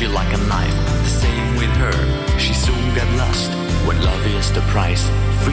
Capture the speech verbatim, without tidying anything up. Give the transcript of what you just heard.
you like a knife. The same with her, she soon got lost. When love is the price, free